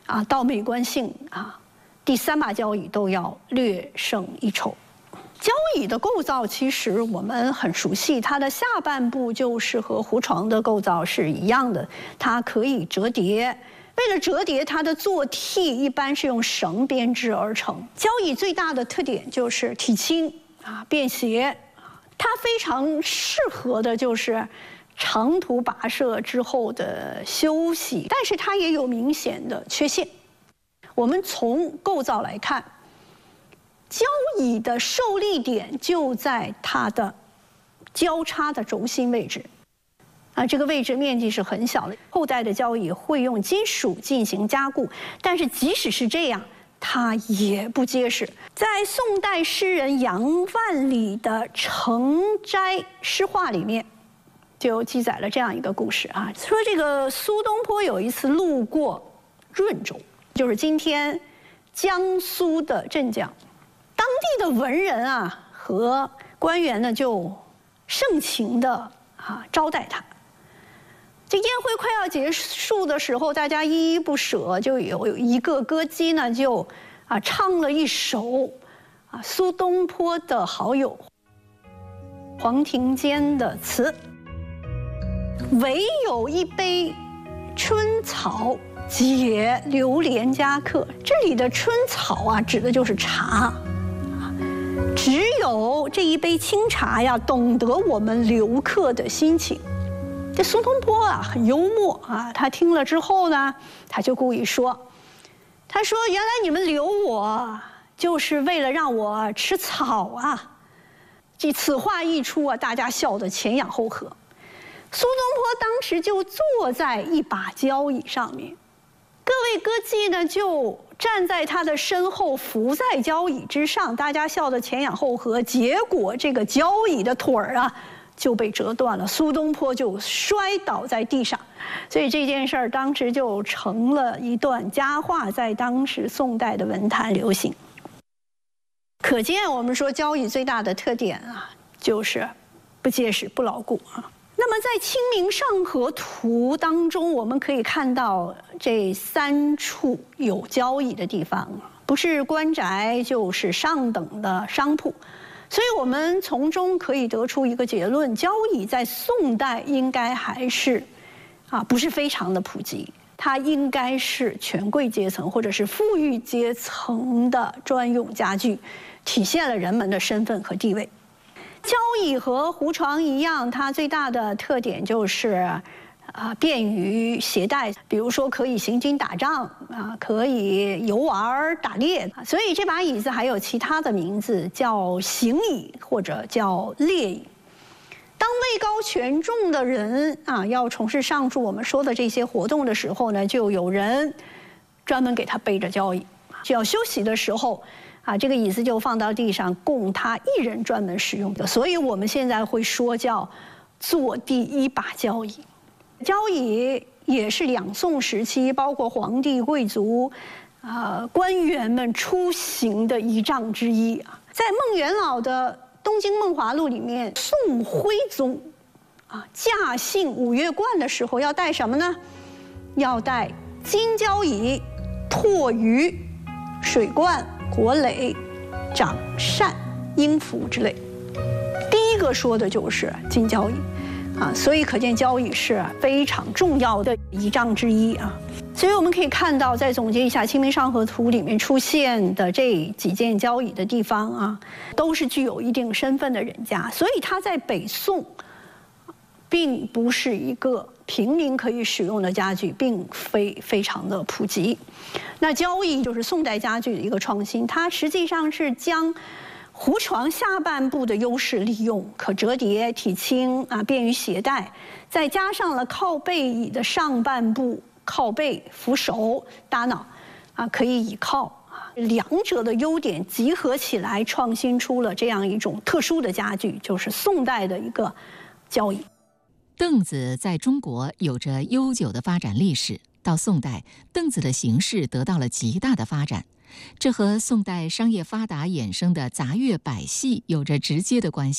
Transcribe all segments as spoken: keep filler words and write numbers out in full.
啊，到美观性啊，第三把交椅都要略胜一筹。交椅的构造其实我们很熟悉，它的下半部就是和胡床的构造是一样的，它可以折叠。为了折叠，它的坐屉一般是用绳编织而成。交椅最大的特点就是体轻啊，便携，它非常适合的就是长途跋涉之后的休息，但是它也有明显的缺陷。我们从构造来看，交椅的受力点就在它的交叉的轴心位置。啊，这个位置面积是很小的。后代的交椅会用金属进行加固，但是即使是这样，它也不结实。在宋代诗人杨万里的《成斋诗话》里面，就记载了这样一个故事啊，说这个苏东坡有一次路过润州，就是今天江苏的镇江，当地的文人啊和官员呢就盛情的啊招待他。这宴会快要结束的时候，大家依依不舍，就有一个歌姬呢，就啊唱了一首啊苏东坡的好友黄庭坚的词：“唯有一杯春草解流连家客。”这里的春草啊，指的就是茶。只有这一杯清茶呀，懂得我们留客的心情。这苏东坡啊很幽默啊，他听了之后呢，他就故意说，他说原来你们留我就是为了让我吃草啊。这此话一出啊，大家笑得前仰后合。苏东坡当时就坐在一把交椅上面，各位歌妓呢就站在他的身后，伏在交椅之上，大家笑得前仰后合。结果这个交椅的腿儿啊就被折断了，苏东坡就摔倒在地上，所以这件事儿当时就成了一段佳话，在当时宋代的文坛流行。可见我们说交椅最大的特点啊，就是不结实、不牢固啊。那么在《清明上河图》当中，我们可以看到这三处有交椅的地方，不是官宅就是上等的商铺。所以我们从中可以得出一个结论：交椅在宋代应该还是，啊，不是非常的普及，它应该是权贵阶层或者是富裕阶层的专用家具，体现了人们的身份和地位。交椅和胡床一样，它最大的特点就是，啊，便于携带，比如说可以行军打仗啊，可以游玩打猎，所以这把椅子还有其他的名字，叫行椅或者叫猎椅。当位高权重的人啊要从事上述我们说的这些活动的时候呢，就有人专门给他背着交椅，只要休息的时候啊，这个椅子就放到地上，供他一人专门使用的。所以我们现在会说叫坐第一把交椅。交椅也是两宋时期包括皇帝、贵族、啊、呃、官员们出行的仪仗之一啊。在孟元老的《东京梦华录》里面，宋徽宗啊驾幸五岳观的时候要带什么呢？要带金交椅、唾盂、水罐、国垒、掌扇、鹰符之类。第一个说的就是金交椅。啊，所以可见交椅是非常重要的仪仗之一啊。所以我们可以看到，再总结一下《清明上河图》里面出现的这几件交椅的地方啊，都是具有一定身份的人家，所以它在北宋并不是一个平民可以使用的家具，并非非常的普及。那交椅就是宋代家具的一个创新，它实际上是将胡床下半部的优势利用，可折叠、体轻啊，便于携带，再加上了靠背椅的上半部靠背、扶手、搭脑，啊，可以倚靠啊，两者的优点集合起来，创新出了这样一种特殊的家具，就是宋代的一个交椅。 凳子在中国有着悠久的发展历史，到宋代，凳子的形式得到了极大的发展。这和宋代商业发达衍生的杂乐百戏有着直接的关系，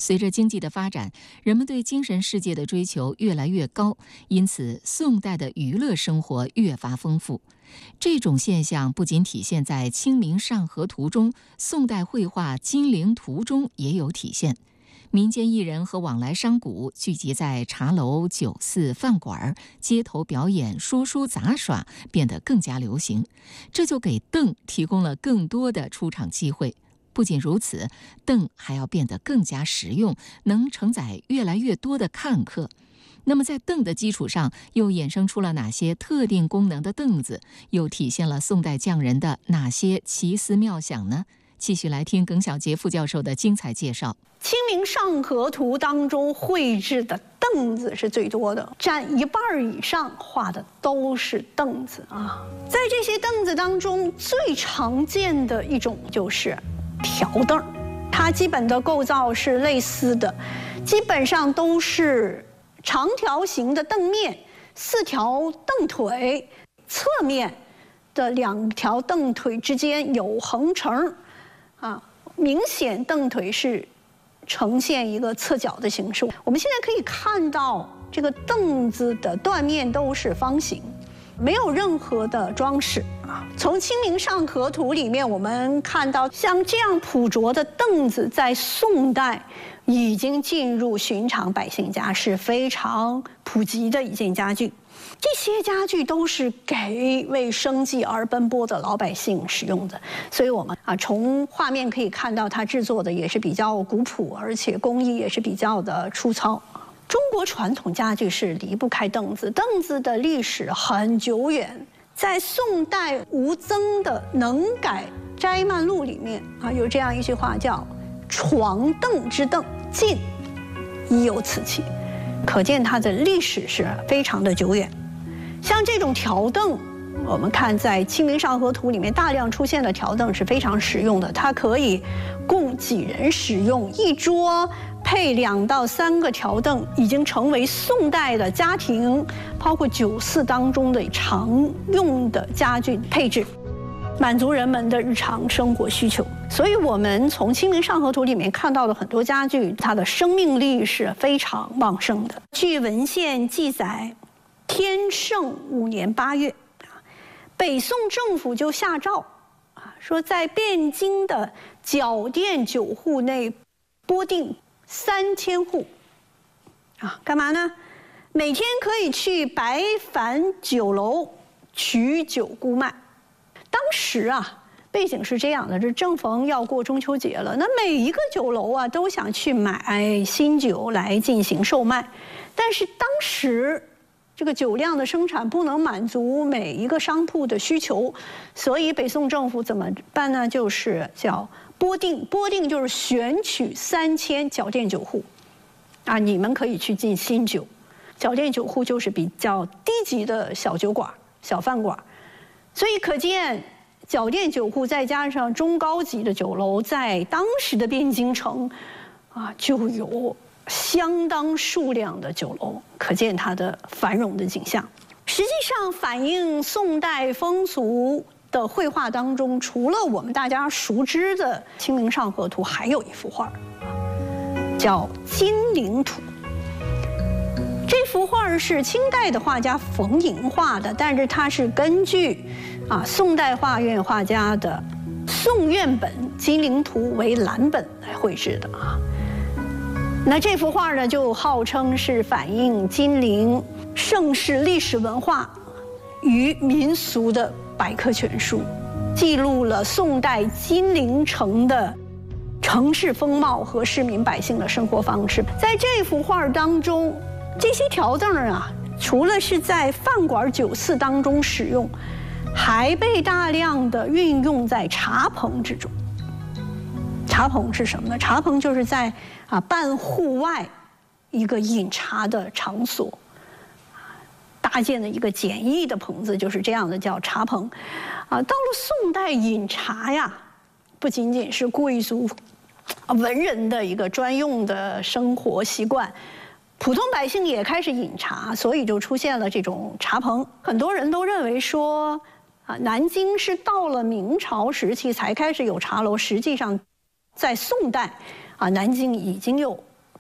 随着经济的发展，人们对精神世界的追求越来越高，因此宋代的娱乐生活越发丰富。这种现象不仅体现在《清明上河图》中，宋代绘画《金陵图》中也有体现。民间艺人和往来商贾聚集在茶楼、酒肆、饭馆，街头表演、说书杂耍变得更加流行，这就给邓提供了更多的出场机会。不仅如此，邓还要变得更加实用，能承载越来越多的看客。那么在凳的基础上，又衍生出了哪些特定功能的凳子？又体现了宋代匠人的哪些奇思妙想呢？继续来听耿晓杰副教授的精彩介绍。 《清明上河图》当中绘制的凳子是最多的，占一半以上画的都是凳子啊。在这些凳子当中，最常见的一种就是条凳，它基本的构造是类似的，基本上都是长条形的凳面，四条凳腿，侧面的两条凳腿之间有横承，啊，明显凳腿是呈现一个侧角的形式。我们现在可以看到，这个凳子的断面都是方形，没有任何的装饰啊。从《清明上河图》里面，我们看到像这样朴拙的凳子，在宋代已经进入寻常百姓家，是非常普及的一件家具。这些家具都是给为生计而奔波的老百姓使用的，所以我们啊从画面可以看到，它制作的也是比较古朴，而且工艺也是比较的粗糙。中国传统家具是离不开凳子，凳子的历史很久远，在宋代吴曾的《能改斋漫录》里面啊有这样一句话叫“床凳之凳，晋已有此器”，可见它的历史是非常的久远。像这种条凳，我们看在《清明上河图》里面大量出现的条凳是非常实用的，它可以供几人使用，一桌配两到三个条凳，已经成为宋代的家庭，包括酒肆当中的常用的家具配置，满足人们的日常生活需求。所以我们从《清明上河图》里面看到的很多家具，它的生命力是非常旺盛的。据文献记载，天圣五年八月，北宋政府就下诏啊，说在汴京的脚店酒户内拨定三千户，啊，干嘛呢？每天可以去白帆酒楼取酒沽卖。当时啊，背景是这样的：这正逢要过中秋节了，那每一个酒楼啊都想去买新酒来进行售卖，但是当时这个酒量的生产不能满足每一个商铺的需求，所以北宋政府怎么办呢？就是叫拨定，拨定就是选取三千脚店酒户，啊，你们可以去进新酒。脚店酒户就是比较低级的小酒馆、小饭馆，所以可见脚店酒户再加上中高级的酒楼，在当时的汴京城，啊，就有相当数量的酒楼，可见它的繁荣的景象。实际上，反映宋代风俗的绘画当中，除了我们大家熟知的《清明上河图》，还有一幅画，叫《金陵图》。这幅画是清代的画家冯莹画的，但是它是根据啊宋代画院画家的宋院本《金陵图》为蓝本来绘制的啊。那这幅画呢，就号称是反映金陵盛世历史文化与民俗的百科全书，记录了宋代金陵城的城市风貌和市民百姓的生活方式。在这幅画当中，这些条凳啊，除了是在饭馆酒肆当中使用，还被大量的运用在茶棚之中。茶棚是什么呢？茶棚就是在啊半户外一个饮茶的场所搭建的一个简易的棚子，就是这样的叫茶棚。啊，到了宋代，饮茶呀，不仅仅是贵族、文人的一个专用的生活习惯。普通百姓也开始饮茶，所以就出现了这种茶棚。很多人都认为说，啊，南京是到了明朝时期才开始有茶楼，实际上，在宋代，啊，南京已经有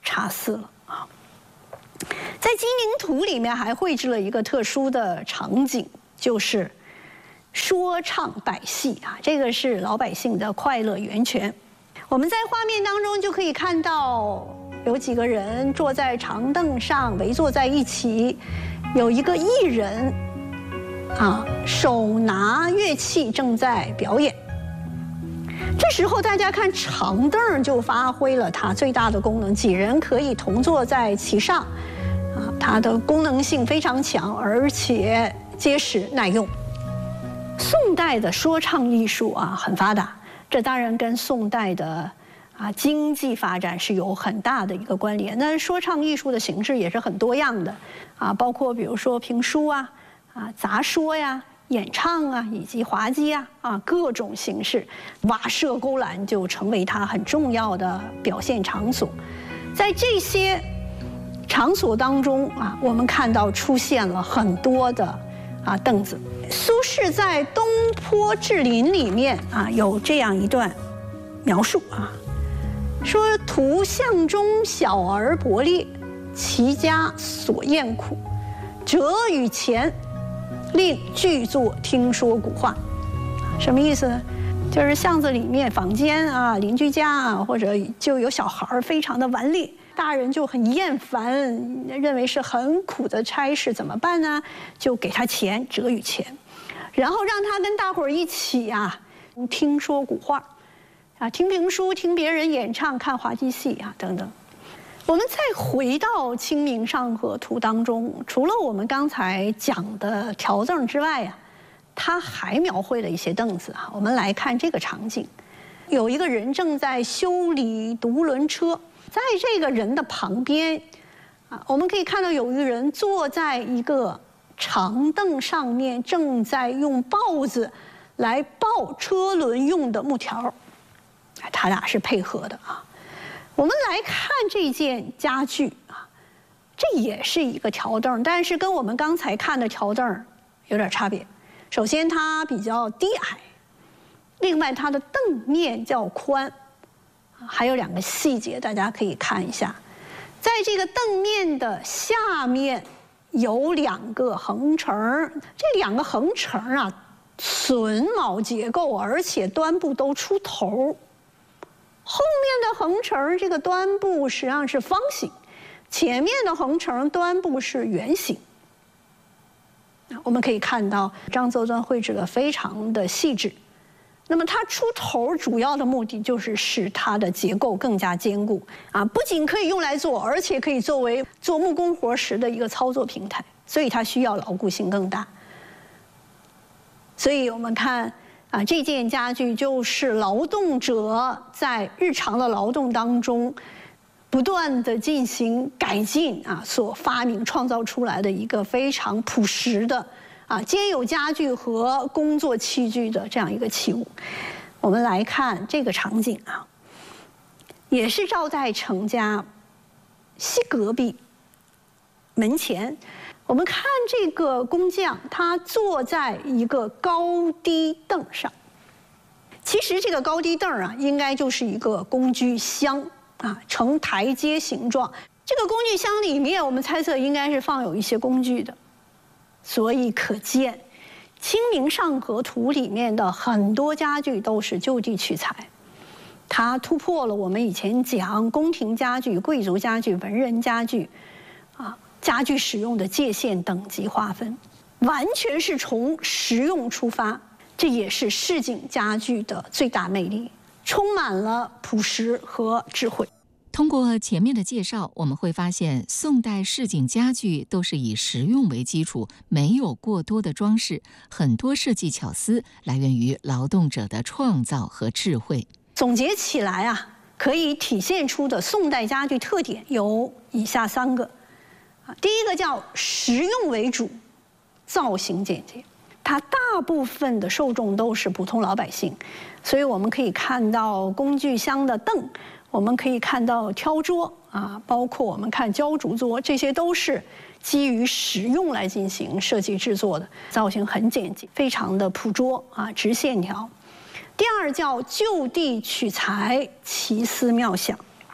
茶肆了啊。在鸡鸣图里面还绘制了一个特殊的场景，就是说唱百戏啊，这个是老百姓的快乐源泉。我们在画面当中就可以看到有几个人坐在长凳上围坐在一起，有一个艺人啊，手拿乐器正在表演。这时候大家看长凳就发挥了它最大的功能，几人可以同坐在其上，啊，它的功能性非常强，而且结实耐用。宋代的说唱艺术啊很发达，这当然跟宋代的啊经济发展是有很大的一个关联。那说唱艺术的形式也是很多样的啊，包括比如说评书啊、啊杂说呀、演唱啊，以及滑稽啊啊各种形式，瓦舍勾栏就成为它很重要的表现场所。在这些场所当中啊，我们看到出现了很多的啊凳子。苏轼在《东坡志林》里面啊有这样一段描述啊，说图像中小儿伯列，其家所厌苦，折与钱，令具作听说古话。什么意思呢？就是巷子里面坊间啊，邻居家啊，或者就有小孩非常的顽劣，大人就很厌烦，认为是很苦的差事，怎么办呢？就给他钱，折与钱，然后让他跟大伙儿一起啊听说古话啊，听评书，听别人演唱，看滑稽戏啊等等。我们再回到《清明上河图》当中，除了我们刚才讲的条凳之外啊，它还描绘了一些凳子啊。我们来看这个场景，有一个人正在修理独轮车，在这个人的旁边啊，我们可以看到有一个人坐在一个长凳上面，正在用刨子来刨车轮用的木条，他俩是配合的啊。我们来看这件家具啊，这也是一个条凳，但是跟我们刚才看的条凳有点差别。首先它比较低矮，另外它的凳面较宽，还有两个细节大家可以看一下。在这个凳面的下面有两个横绳，这两个横绳啊榫卯结构，而且端部都出头。后面的横绳这个端部实际上是方形，前面的横绳端部是圆形。我们可以看到张择端绘制的非常的细致。那么它出头主要的目的就是使它的结构更加坚固啊，不仅可以用来做，而且可以作为做木工活时的一个操作平台，所以它需要牢固性更大。所以我们看啊，这件家具就是劳动者在日常的劳动当中不断的进行改进啊，所发明创造出来的一个非常朴实的啊，兼有家具和工作器具的这样一个器物。我们来看这个场景啊，也是赵代成家西隔壁门前。我们看这个工匠，他坐在一个高低凳上。其实这个高低凳啊，应该就是一个工具箱啊，呈台阶形状。这个工具箱里面，我们猜测应该是放有一些工具的。所以可见，《清明上河图》里面的很多家具都是就地取材，它突破了我们以前讲宫廷家具、贵族家具、文人家具啊。家具使用的界限等级划分，完全是从实用出发，这也是市井家具的最大魅力，充满了朴实和智慧。 通过前面的介绍，我们会发现宋代市井家具都是以实用为基础，没有过多的装饰，很多设计巧思来源于劳动者的创造和智慧。 总结起来啊，可以体现出的宋代家具特点有以下三个。第一个叫实用为主，造型简洁。它大部分的受众都是普通老百姓，所以我们可以看到工具箱的凳，我们可以看到挑桌啊，包括我们看焦竹桌，这些都是基于实用来进行设计制作的，造型很简洁，非常的朴拙啊，直线条。第二叫就地取材，奇思妙想。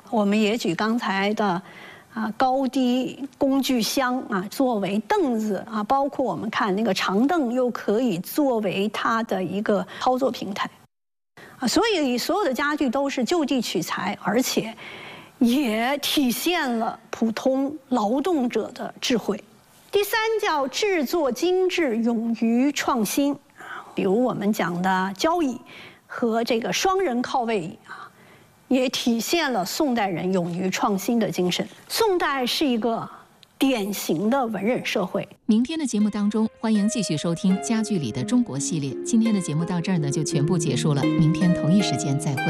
我们也举刚才的啊高低工具箱啊作为凳子啊，包括我们看那个长凳又可以作为它的一个操作平台啊，所以所有的家具都是就地取材，而且也体现了普通劳动者的智慧。第三叫制作精致，勇于创新，比如我们讲的交椅和这个双人靠位椅啊，也体现了宋代人勇于创新的精神。宋代是一个典型的文人社会。 明天的节目当中，欢迎继续收听《家具里的中国》系列。今天的节目到这儿呢，就全部结束了。明天同一时间再会。